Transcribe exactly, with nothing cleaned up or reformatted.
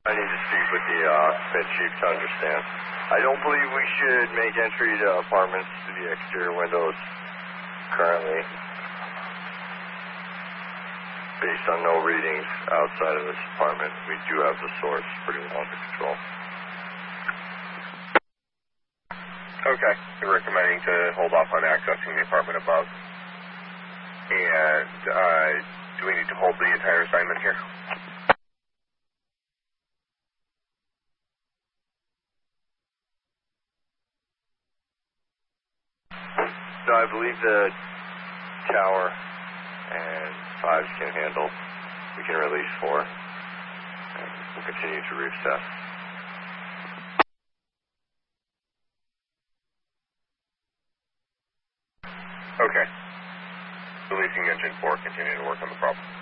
I need to speak with the uh, pit chief to understand. I don't believe we should make entry to apartments to the exterior windows currently, based on no readings outside of this apartment. We do have the source pretty well under control. Okay, you're recommending to hold off on accessing the apartment above. And uh, do we need to hold the entire assignment here? So I believe the tower and fives can handle. We can release four, and we'll continue to reassess. Okay. Releasing engine four, continue to work on the problem.